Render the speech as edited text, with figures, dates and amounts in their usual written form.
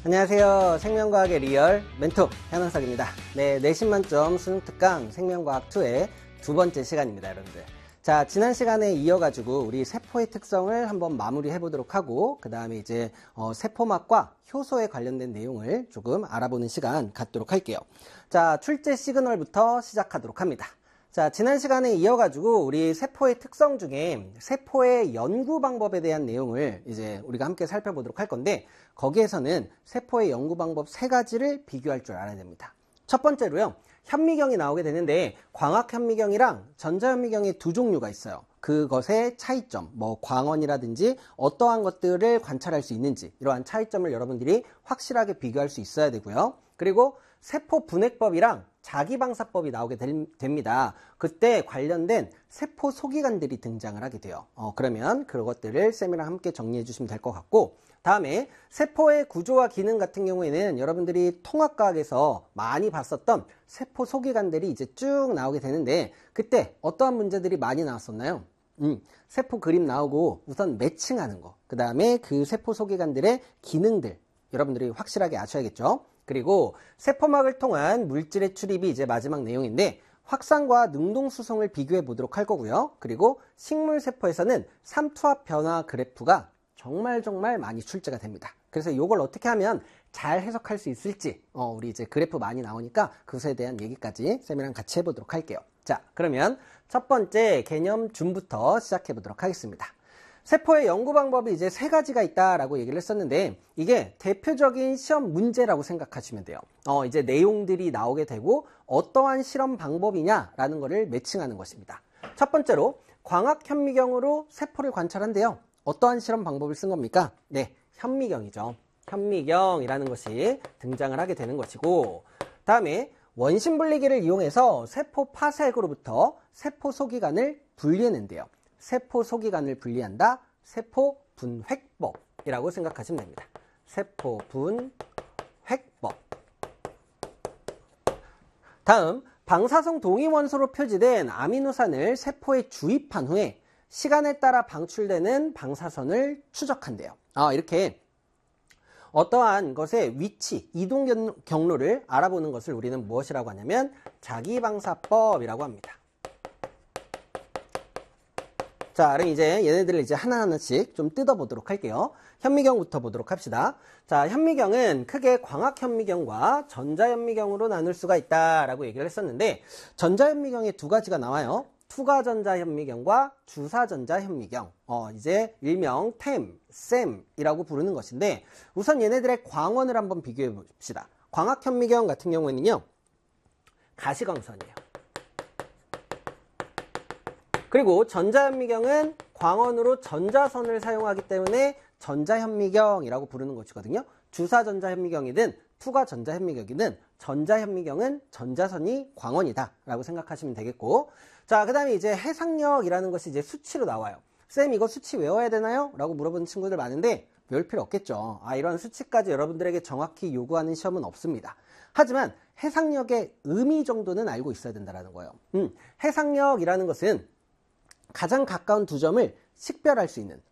안녕하세요. 생명과학의 리얼 멘토 현원석입니다. 네, 내신 만점 수능 특강 생명과학 2의 두 번째 시간입니다, 여러분들. 자, 지난 시간에 이어가지고 우리 세포의 특성을 한번 마무리해 보도록 하고, 그 다음에 이제 세포막과 효소에 관련된 내용을 조금 알아보는 시간 갖도록 할게요. 자, 출제 시그널부터 시작하도록 합니다. 자, 지난 시간에 이어가지고 우리 세포의 특성 중에 세포의 연구 방법에 대한 내용을 이제 우리가 함께 살펴보도록 할 건데, 거기에서는 세포의 연구 방법 3가지를 비교할 줄 알아야 됩니다. 첫 번째로요, 현미경이 나오게 되는데 광학현미경이랑 전자현미경의 두 종류가 있어요. 그것의 차이점, 광원이라든지 어떠한 것들을 관찰할 수 있는지, 이러한 차이점을 여러분들이 확실하게 비교할 수 있어야 되고요. 그리고 세포 분해법이랑 자기방사법이 나오게 됩니다. 그때 관련된 세포 소기관들이 등장을 하게 돼요. 그러면 그것들을 쌤이랑 함께 정리해 주시면 될 것 같고, 다음에 세포의 구조와 기능 같은 경우에는 여러분들이 통합과학에서 많이 봤었던 세포 소기관들이 이제 쭉 나오게 되는데, 그때 어떠한 문제들이 많이 나왔었나요? 세포 그림 나오고 우선 매칭하는 거, 그 다음에 그 세포 소기관들의 기능들 여러분들이 확실하게 아셔야겠죠. 그리고 세포막을 통한 물질의 출입이 이제 마지막 내용인데, 확산과 능동수송을 비교해 보도록 할 거고요. 그리고 식물세포에서는 삼투압 변화 그래프가 정말 많이 출제가 됩니다. 그래서 이걸 어떻게 하면 잘 해석할 수 있을지 우리 이제 그래프 많이 나오니까 그것에 대한 얘기까지 쌤이랑 같이 해보도록 할게요. 자, 그러면 첫 번째 개념 줌부터 시작해 보도록 하겠습니다. 세포의 연구 방법이 이제 3가지가 있다라고 얘기를 했었는데, 이게 대표적인 시험 문제라고 생각하시면 돼요. 이제 내용들이 나오게 되고 어떠한 실험 방법이냐라는 거를 매칭하는 것입니다. 첫 번째로 광학현미경으로 세포를 관찰한대요. 어떠한 실험 방법을 쓴 겁니까? 네, 현미경이죠. 현미경이라는 것이 등장을 하게 되는 것이고, 다음에 원심분리기를 이용해서 세포 파색으로부터 세포 소기관을 분리해낸대요. 세포 소기관을 분리한다. 세포 분획법이라고 생각하시면 됩니다. 세포 분획법. 다음, 방사성 동위원소로 표시된 아미노산을 세포에 주입한 후에 시간에 따라 방출되는 방사선을 추적한대요. 이렇게 어떠한 것의 위치, 이동 경로를 알아보는 것을 우리는 무엇이라고 하냐면 자기방사법이라고 합니다. 자, 그럼 이제 얘네들을 이제 하나하나씩 좀 뜯어보도록 할게요. 현미경부터 보도록 합시다. 자, 현미경은 크게 광학현미경과 전자현미경으로 나눌 수가 있다라고 얘기를 했었는데, 전자현미경에 2가지가 나와요. 투과전자현미경과 주사전자현미경. 이제 일명 TEM, SEM이라고 부르는 것인데, 우선 얘네들의 광원을 한번 비교해 봅시다. 광학현미경 같은 경우에는요, 가시광선이에요. 그리고 전자현미경은 광원으로 전자선을 사용하기 때문에 전자현미경이라고 부르는 것이거든요. 주사전자현미경이든 투과전자현미경이든 전자현미경은 전자선이 광원이다 라고 생각하시면 되겠고, 자, 그 다음에 이제 해상력이라는 것이 이제 수치로 나와요. 쌤, 이거 수치 외워야 되나요? 라고 물어보는 친구들 많은데 외울 필요 없겠죠. 이런 수치까지 여러분들에게 정확히 요구하는 시험은 없습니다. 하지만 해상력의 의미 정도는 알고 있어야 된다는 거예요. 해상력이라는 것은 가장 가까운 두 점을 식별할 수 있는,